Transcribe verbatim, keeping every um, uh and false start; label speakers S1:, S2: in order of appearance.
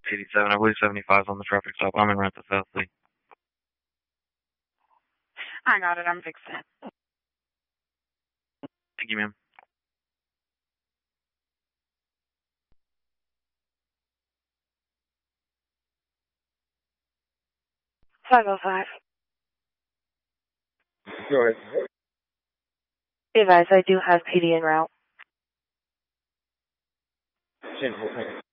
S1: eighty-seven, I believe seventy-five is on the traffic stop. I'm in Renton South Lee.
S2: I got it, I'm fixing it.
S1: Thank you, ma'am.
S2: five oh five.
S3: Go ahead.
S2: Hey guys, I do have P D en route.
S3: Ten,